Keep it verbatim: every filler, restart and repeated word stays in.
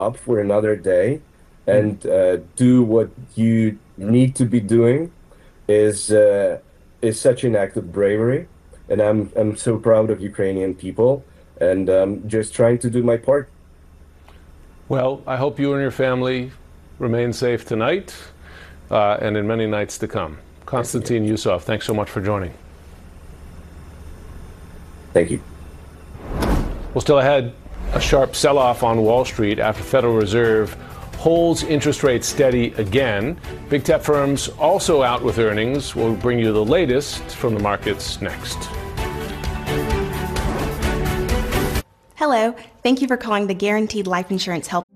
up for another day Mm. and uh, do what you need to be doing is uh, is such an act of bravery. And I'm I'm so proud of Ukrainian people, and um, just trying to do my part. Well, I hope you and your family remain safe tonight uh, and in many nights to come. Thank you. Konstantin Yusov, thanks so much for joining. Thank you. Well, still ahead, a sharp sell-off on Wall Street after Federal Reserve holds interest rates steady again. Big tech firms also out with earnings. We'll bring you the latest from the markets next. Hello. Thank you for calling the Guaranteed Life Insurance Help